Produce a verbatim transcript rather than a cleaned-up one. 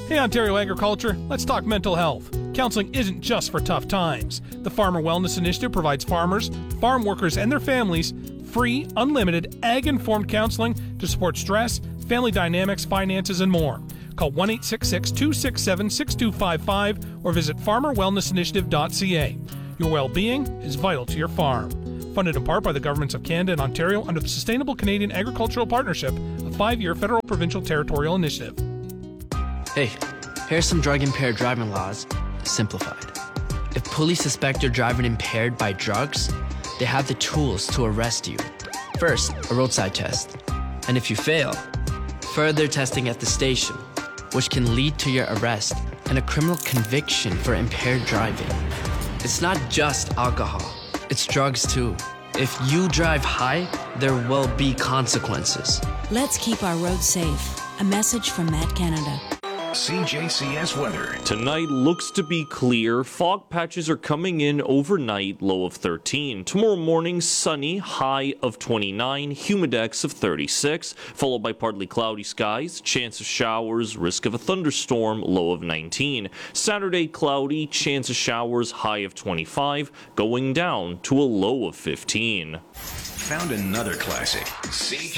Hey, Ontario Agriculture, let's talk mental health. Counseling isn't just for tough times. The Farmer Wellness Initiative provides farmers, farm workers, and their families free, unlimited, ag-informed counseling to support stress, family dynamics, finances, and more. Call one eight six six, two six seven, six two five five or visit farmer wellness initiative dot c a. Your well-being is vital to your farm. Funded in part by the governments of Canada and Ontario under the Sustainable Canadian Agricultural Partnership, a five-year federal provincial territorial initiative. Hey, here's some drug-impaired driving laws, simplified. If police suspect you're driving impaired by drugs, they have the tools to arrest you. First, a roadside test. And if you fail, further testing at the station, which can lead to your arrest and a criminal conviction for impaired driving. It's not just alcohol, it's drugs too. If you drive high, there will be consequences. Let's keep our roads safe. A message from Matt Canada. C J C S weather. Tonight looks to be clear. Fog patches are coming in overnight, low of thirteen. Tomorrow morning, sunny, high of twenty-nine, humidex of thirty-six, followed by partly cloudy skies, chance of showers, risk of a thunderstorm, low of nineteen. Saturday, cloudy, chance of showers, high of twenty-five, going down to a low of fifteen. Found another classic. C